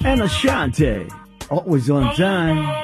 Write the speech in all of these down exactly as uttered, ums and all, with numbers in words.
and Ashanti. Always on time.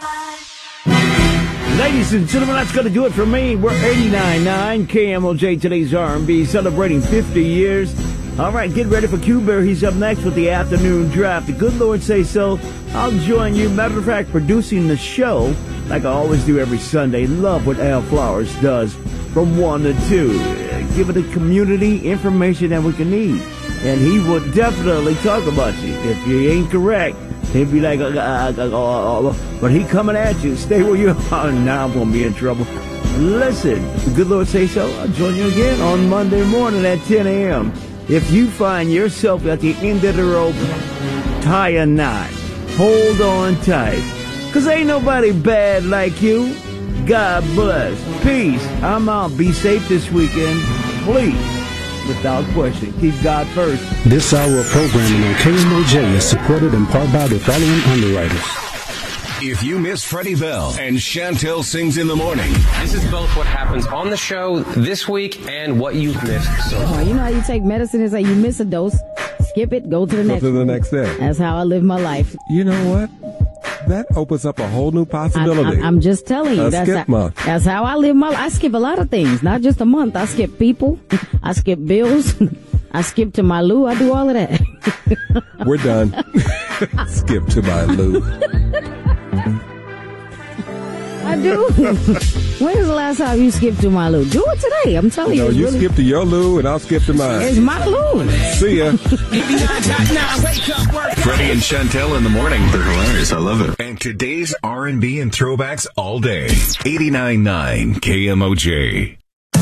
Ladies and gentlemen, that's going to do it for me. We're eighty-nine point nine K M O J, today's R and B, celebrating fifty years. All right, get ready for Q-Bear. He's up next with the afternoon draft. The good Lord say so. I'll join you. Matter of fact, producing the show, like I always do every Sunday. Love what Al Flowers does from one to two. Give it the community information that we can need. And he will definitely talk about you. If you ain't correct, he'll be like, uh, uh, uh, uh, but he coming at you. Stay where you are. Now I'm going to be in trouble. Listen, the good Lord say so. I'll join you again on Monday morning at ten a.m. If you find yourself at the end of the rope, tie a knot. Hold on tight. Because ain't nobody bad like you. God bless. Peace. I'm out. Be safe this weekend. Please. Without question. Keep God first. This hour of programming on K M O J is supported in part by the following underwriters. If you miss Freddie Bell and Chantel Sings in the Morning. This is both what happens on the show this week and what you've missed. So oh, you know how you take medicine and say you miss a dose, skip it, go to the go next to the one. next step. That's how I live my life. You know what? That opens up a whole new possibility. I, I, I'm just telling you. A that's skip how, month. That's how I live my life. I skip a lot of things, not just a month. I skip people. I skip bills. I skip to my loo. I do all of that. We're done. Skip to my loo. I do. When is the last time you skipped to my loo? Do it today. I'm telling no, you. No, you really... skip to your loo and I'll skip to mine. It's my loo. See ya. Freddie and Chantel in the morning. They're hilarious. I love it. And today's R and B and throwbacks all day. eighty-nine point nine K M O J.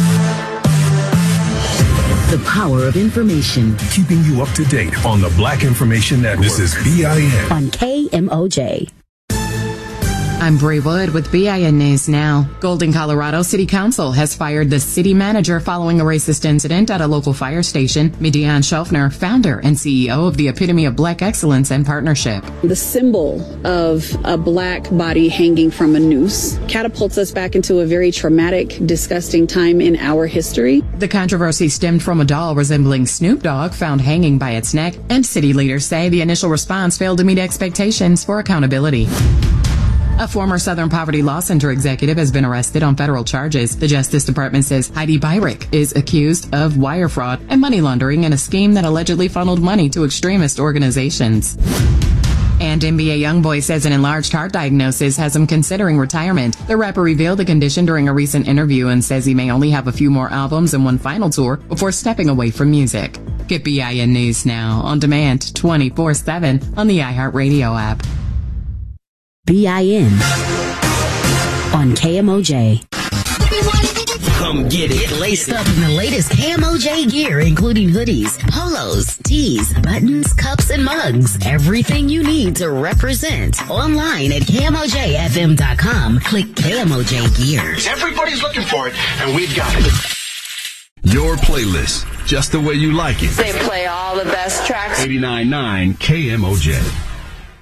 The power of information. Keeping you up to date on the Black Information Network. This is B I N. On K M O J. I'm Bray Wood with B I N News Now. Golden, Colorado City Council has fired the city manager following a racist incident at a local fire station. Midian Schaffner, founder and C E O of the Epitome of Black Excellence and Partnership. The symbol of a black body hanging from a noose catapults us back into a very traumatic, disgusting time in our history. The controversy stemmed from a doll resembling Snoop Dogg found hanging by its neck, and city leaders say the initial response failed to meet expectations for accountability. A former Southern Poverty Law Center executive has been arrested on federal charges. The Justice Department says Heidi Byrick is accused of wire fraud and money laundering in a scheme that allegedly funneled money to extremist organizations. And N B A YoungBoy says an enlarged heart diagnosis has him considering retirement. The rapper revealed the condition during a recent interview and says he may only have a few more albums and one final tour before stepping away from music. Get B I N News Now on demand twenty-four seven on the iHeartRadio app. B I N on K M O J. Come get it. Get laced up in the latest K M O J gear, including hoodies, polos, tees, buttons, cups, and mugs. Everything you need to represent. Online at K M O J F M dot com. Click K M O J Gear. Everybody's looking for it, and we've got it. Your playlist, just the way you like it. They play all the best tracks. eighty-nine point nine K M O J.